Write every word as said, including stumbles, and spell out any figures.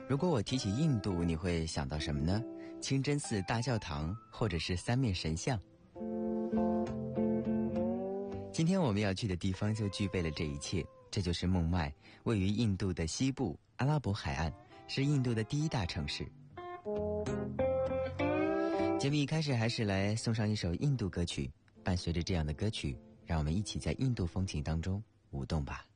如果我提起印度，你会想到什么呢？清真寺、大教堂，或者是三面神像？今天我们要去的地方就具备了这一切，这就是孟买，位于印度的西部阿拉伯海岸，是印度的第一大城市。节目一开始还是来送上一首印度歌曲，伴随着这样的歌曲，让我们一起在印度风情当中舞动吧。